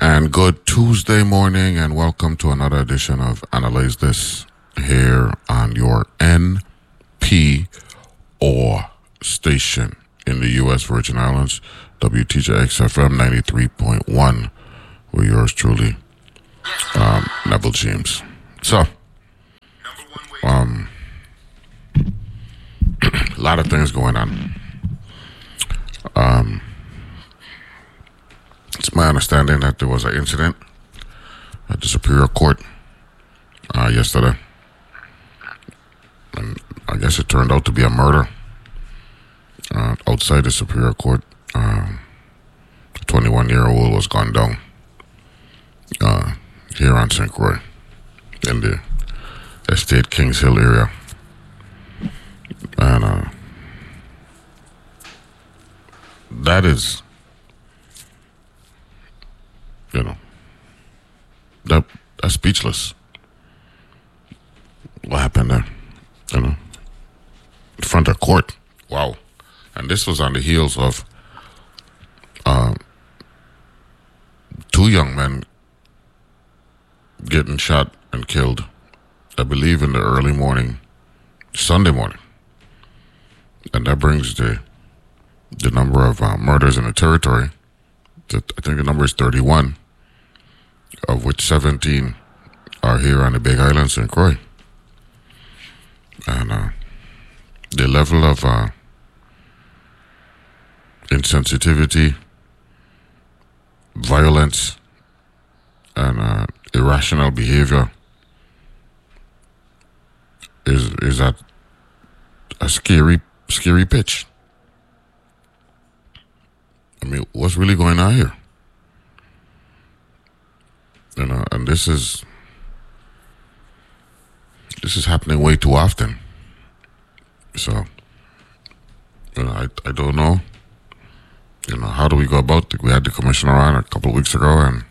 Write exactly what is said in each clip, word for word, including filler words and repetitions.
And good Tuesday morning, and welcome to another edition of Analyze This here on your N P R station in the U S Virgin Islands, W T J X F M ninety-three point one. We're yours truly, um, Neville James. So, um, a lot of things going on. Um, it's my understanding that there was an incident at the Superior Court uh, yesterday. And I guess it turned out to be a murder uh, outside the Superior Court. Um, a twenty-one-year-old was gunned down uh, here on Saint Croix in the Estate Kings Hill area. And uh, that is, you know, that that's speechless. What happened there? You know, in front of court. Wow. And this was on the heels of uh, two young men getting shot and killed, I believe, in the early morning, Sunday morning. And that brings the the number of uh, murders in the territory. To, I think the number is thirty-one, of which seventeen are here on the Big Island, Saint Croix. And uh, the level of uh, insensitivity, violence, and uh, irrational behavior is is at a scary, scary pitch. I mean, what's really going on here? You know, and this is this is happening way too often. So, you know, I I don't know. You know, how do we go about it? We had the commissioner on a couple of weeks ago, and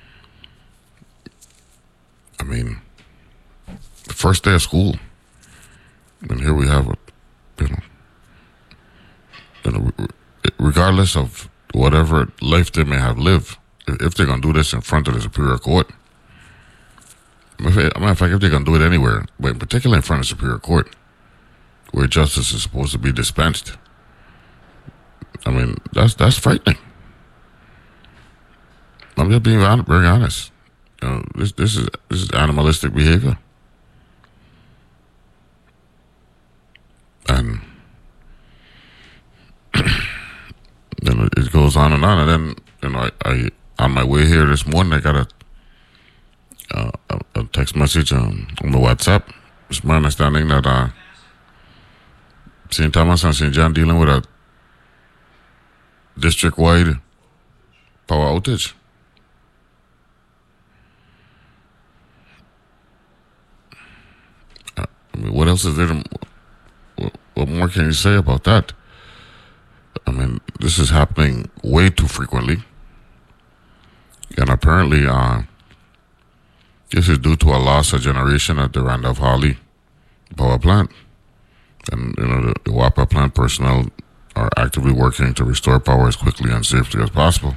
I mean, the first day of school, and here we have it. You know, you know, regardless of whatever life they may have lived, if they're going to do this in front of the Superior Court, if, matter of fact, if they're going to do it anywhere, but in particular in front of the Superior Court, where justice is supposed to be dispensed, I mean, that's that's frightening. I'm just being very honest. You know, this this is this is animalistic behavior, and then it goes on and on. And then, you know, I, I on my way here this morning, I got a uh, a, a text message on, on the WhatsApp. It's my understanding that uh, Saint Thomas and Saint John dealing with a district-wide power outage. I mean, what else is there? To, what, what more can you say about that? I mean, this is happening way too frequently. And apparently, uh, this is due to a loss of generation at the Randolph-Hawley power plant. And, you know, the, the W A P A plant personnel are actively working to restore power as quickly and safely as possible.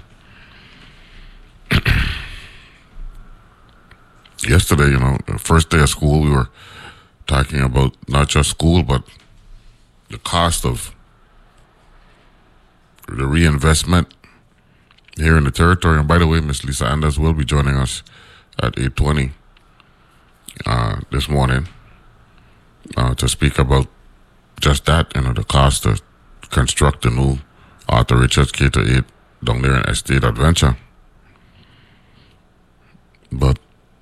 Yesterday, you know, the first day of school, we were talking about not just school, but the cost of the reinvestment here in the territory. And by the way, Miss Lisa Anders will be joining us at eight twenty uh, this morning uh, to speak about just that, you know, the cost to construct the new Arthur Richards K to eight down there in Estate Adventure. But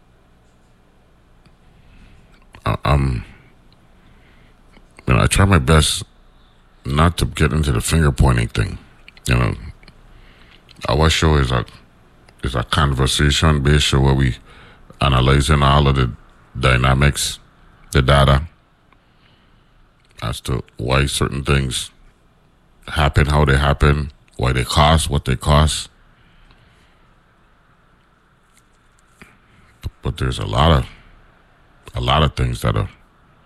I, I'm, you know, I try my best not to get into the finger pointing thing. You know, our show is a is a conversation based show where we analyzing all of the dynamics, the data, as to why certain things happen, how they happen, why they cost, what they cost. But there's a lot of a lot of things that are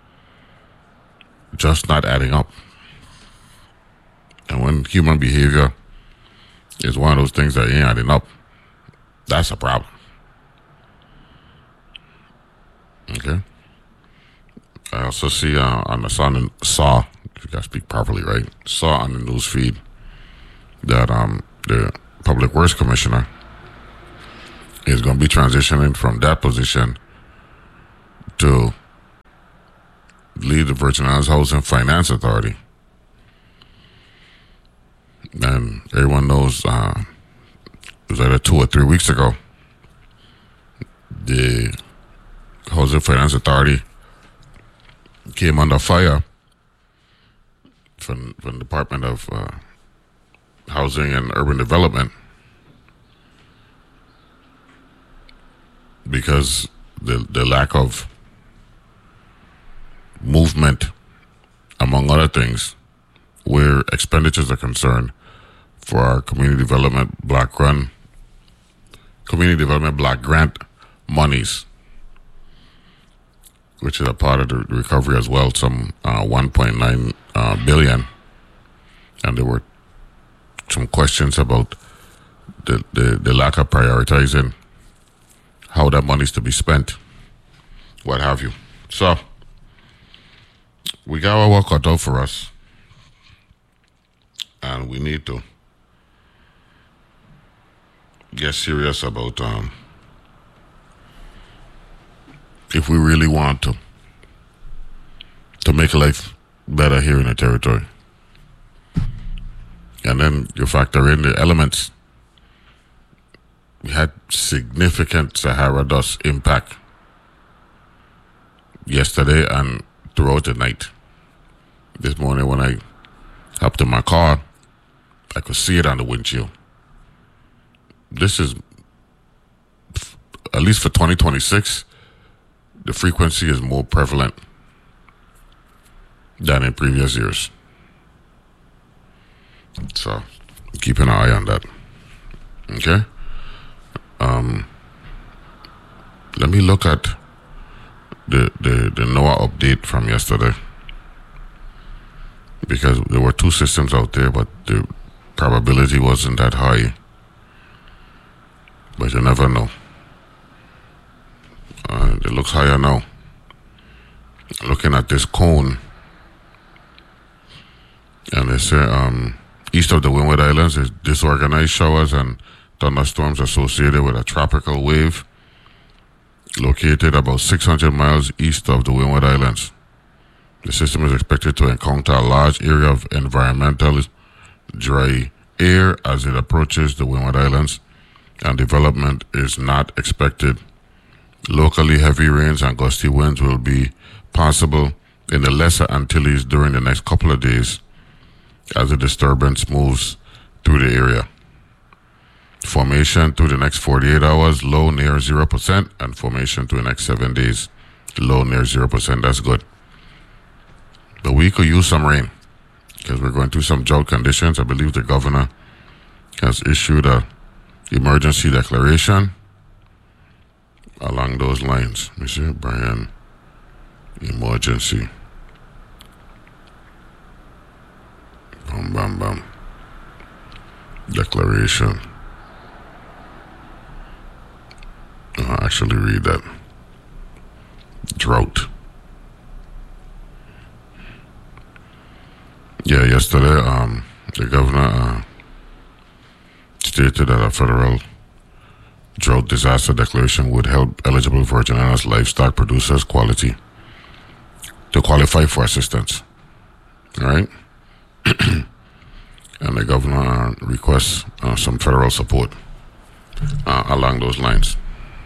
just not adding up. And when human behavior is one of those things that ain't adding up, That's a problem. Okay. I also see uh, on the sun saw, if you gotta speak properly, right? Saw on the news feed that um the Public Works Commissioner is going to be transitioning from that position to lead the Virgin Islands Housing Finance Authority. And everyone knows uh, it was either two or three weeks ago, the Housing Finance Authority came under fire from, from the Department of uh, Housing and Urban Development because the the lack of movement, among other things, where expenditures are concerned for our community development block grant, community development block grant monies, which is a part of the recovery as well, some uh, one point nine uh, billion, and there were some questions about the, the, the lack of prioritizing how that money is to be spent, what have you. So we got our work cut out for us, and we need to get serious about um, if we really want to to make life better here in the territory. And then you factor in the elements. We had significant Sahara dust impact yesterday and throughout the night. This morning when I hopped in my car, I could see it on the windshield. This is, at least for twenty twenty-six, the frequency is more prevalent than in previous years. So keep an eye on that. Okay? Um, let me look at the, the, the NOAA update from yesterday, because there were two systems out there, but the probability wasn't that high. But you never know. Uh, it looks higher now. Looking at this cone, and they say um, east of the Windward Islands is disorganized showers and thunderstorms associated with a tropical wave located about six hundred miles east of the Windward Islands. The system is expected to encounter a large area of environmental dry air as it approaches the Windward Islands, and development is not expected. Locally, heavy rains and gusty winds will be possible in the Lesser Antilles during the next couple of days as the disturbance moves through the area. Formation through the next forty-eight hours, low near zero percent, and formation through the next seven days, low near zero percent. That's good. But we could use some rain because we're going through some drought conditions. I believe the governor has issued a emergency declaration along those lines. Let me see, Brian, emergency. Bam, bam, bam. Declaration. I'll actually read that. Drought. Yeah, yesterday, um, the governor uh, stated that a federal drought disaster declaration would help eligible Virgin Islands livestock producers quality to qualify for assistance. All right? And the governor uh, requests uh, some federal support uh, along those lines.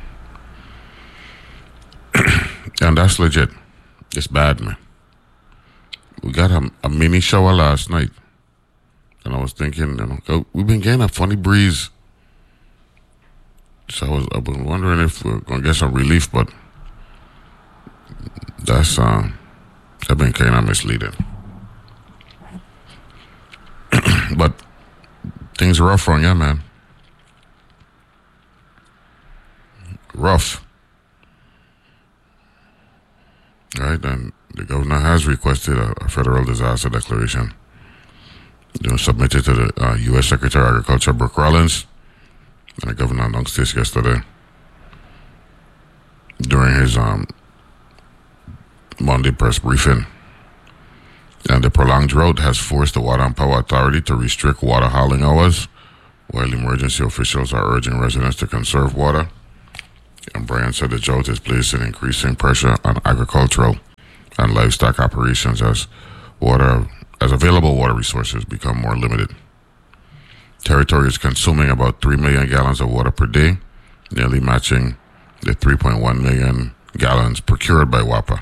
And that's legit. It's bad, man. We got a, a mini shower last night, and I was thinking, you know, we've been getting a funny breeze. So I was, I was wondering if we're gonna get some relief, but that's uh, that's been kind of misleading. But things are rough on you, man. Rough. Right, and the governor has requested a, a federal disaster declaration. You know, submitted to the uh, U S Secretary of Agriculture, Brooke Rollins, And the governor announced this yesterday during his um, Monday press briefing. And the prolonged drought has forced the Water and Power Authority to restrict water hauling hours, while emergency officials are urging residents to conserve water. And Brian said the drought is placing increasing pressure on agricultural and livestock operations as water, as available water resources become more limited. Territory is consuming about three million gallons of water per day, nearly matching the three point one million gallons procured by WAPA.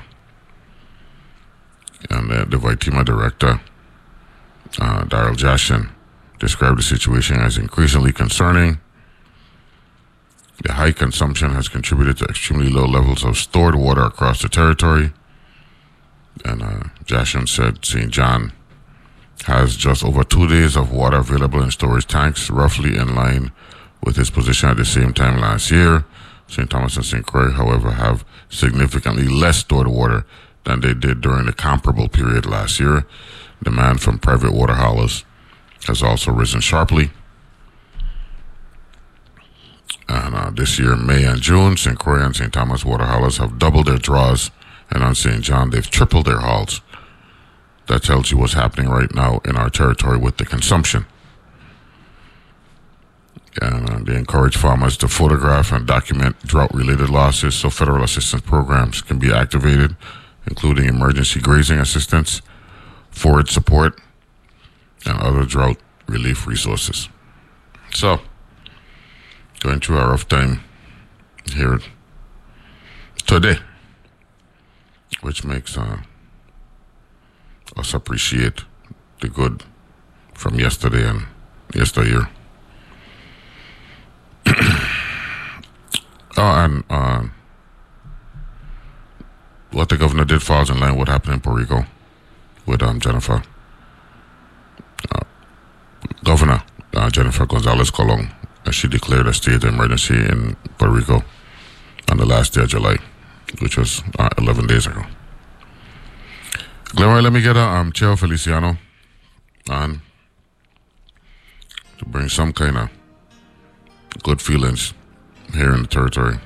And uh, the Vitima director, uh, Daryl Jashin, described the situation as increasingly concerning. The high consumption has contributed to extremely low levels of stored water across the territory. And uh, Jashin said Saint John has just over two days of water available in storage tanks, roughly in line with its position at the same time last year. Saint Thomas and Saint Croix, however, have significantly less stored water than they did during the comparable period last year. Demand from private water haulers has also risen sharply. And uh, this year, May and June, Saint Croix and Saint Thomas water haulers have doubled their draws, and on Saint John, they've tripled their hauls. That tells you what's happening right now in our territory with the consumption. And uh, they encourage farmers to photograph and document drought-related losses so federal assistance programs can be activated, including emergency grazing assistance, forage support, and other drought relief resources. So, going through a rough time here today, which makes uh, us appreciate the good from yesterday and yesteryear. oh, and uh, what the governor did falls in line with what happened in Puerto Rico with um, Jennifer. Uh, Governor uh, Jennifer Gonzalez Colon, as she declared a state of emergency in Puerto Rico on the last day of July, which was uh, eleven days ago. Glenroy, let me get a um, Cheo Feliciano on to bring some kind of good feelings here in the territory.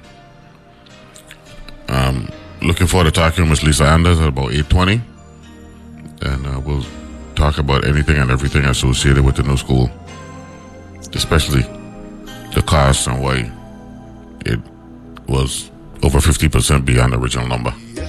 Um, looking forward to talking with Miss Lisa Anders at about eight twenty, and uh, we'll talk about anything and everything associated with the new school, especially the cost and why it was over fifty percent beyond the original number.